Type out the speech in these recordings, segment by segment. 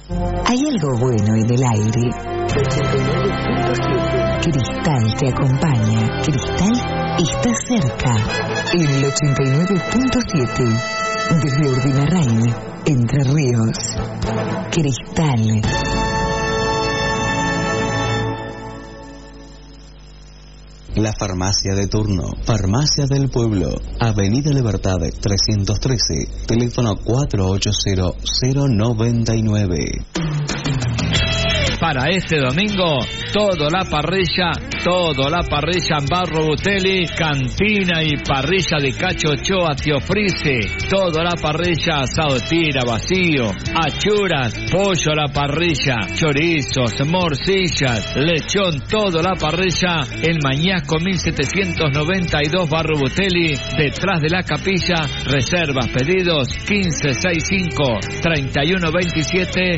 Hay algo bueno en el aire. 89.7. Cristal te acompaña. Cristal está cerca. En el 89.7. Desde Urdinarrain, Entre Ríos. Cristal. La farmacia de turno, Farmacia del Pueblo, Avenida Libertad 313, teléfono 480-099. Para este domingo, toda la parrilla en Barro Butelli, cantina y parrilla de Cacho Ochoa te ofrece toda la parrilla, asado de tira, vacío, achuras, pollo a la parrilla, chorizos, morcillas, lechón, toda la parrilla en Mañasco 1792 Barro Butelli, detrás de la capilla. Reservas, pedidos 1565-3127,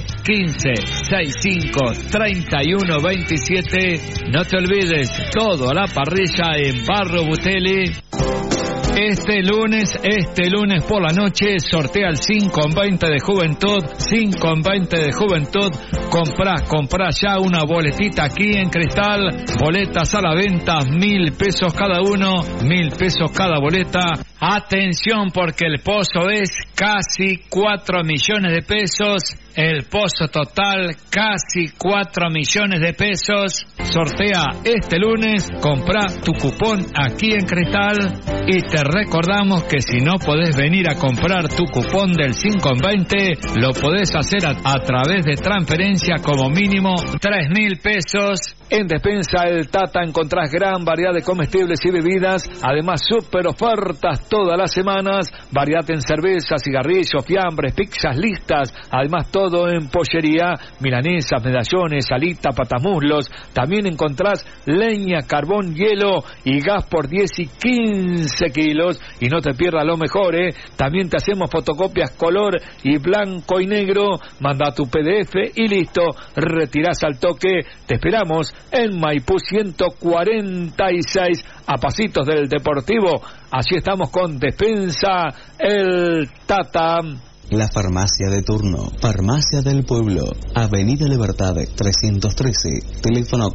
1565-3127. No te olvides, todo a la parrilla en Barro Butelli. Este lunes por la noche sortea el 5-20 de Juventud. 5-20 de Juventud. Comprá ya una boletita aquí en Cristal. Boletas a la venta, 1.000 pesos cada uno, 1.000 pesos cada boleta. Atención, porque el pozo es casi 4 millones de pesos. El pozo total, casi 4 millones de pesos. Sortea este lunes. Comprá tu cupón aquí en Cristal. Y te recordamos que si no podés venir a comprar tu cupón del 5-20, lo podés hacer a través de transferencia, como mínimo 3.000 pesos. En Despensa El Tata encontrás gran variedad de comestibles y bebidas, además super ofertas todas las semanas, variedad en cervezas, cigarrillos, fiambres, pizzas listas, además todo en pollería, milanesas, medallones, alita, patamuslos. También encontrás leña, carbón, hielo y gas por 10 y 15 kilos. Y no te pierdas lo mejor, también te hacemos fotocopias color y blanco y negro. Manda tu PDF y listo, retirás al toque. Te esperamos en Maipú 146, a pasitos del Deportivo. Así estamos con Despensa El Tata. La farmacia de turno, Farmacia del Pueblo, Avenida Libertad 313, teléfono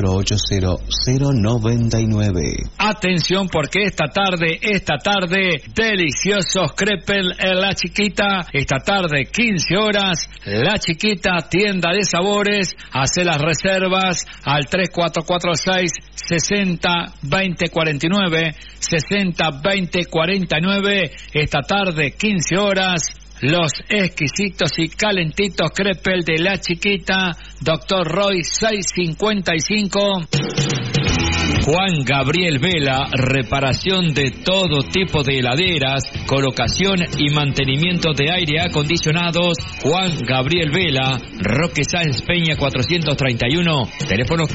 480-099. Atención, porque esta tarde, deliciosos crepes en La Chiquita. Esta tarde, 15 horas, La Chiquita, tienda de sabores. Hace las reservas al 3446-60-2049, 60-2049. Esta tarde, 15 horas. Los exquisitos y calentitos crepes de La Chiquita, Dr. Roy 655. Juan Gabriel Vela, reparación de todo tipo de heladeras, colocación y mantenimiento de aire acondicionados. Juan Gabriel Vela, Roque Sáenz Peña 431, teléfono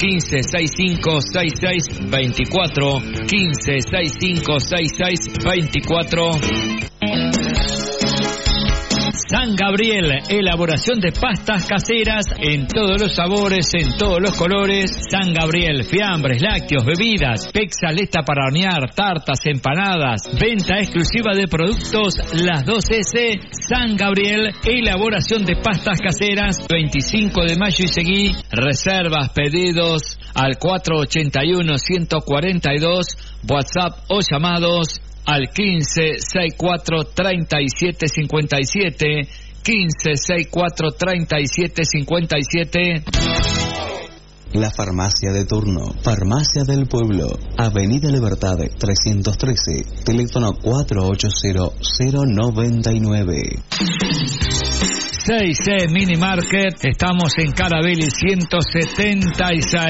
15656624, 15656624. San Gabriel, elaboración de pastas caseras en todos los sabores, en todos los colores. San Gabriel, fiambres, lácteos, bebidas, pizza lista para hornear, tartas, empanadas. Venta exclusiva de productos Las 2S. San Gabriel, elaboración de pastas caseras. 25 de mayo y seguí. Reservas, pedidos al 481-142, WhatsApp o llamados al 1564-3757, 1564-3757. La farmacia de turno, Farmacia del Pueblo, Avenida Libertad 313, teléfono 480-099. 6C Mini Market, estamos en Carabelli 176.